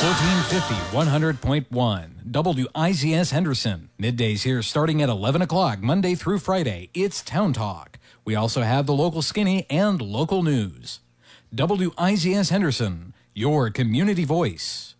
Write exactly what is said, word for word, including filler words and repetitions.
fourteen fifty, one hundred point one. W I Z S Henderson. Middays here starting at eleven o'clock, Monday through Friday. It's Town Talk. We also have the local skinny and local news. W I Z S Henderson, your community voice.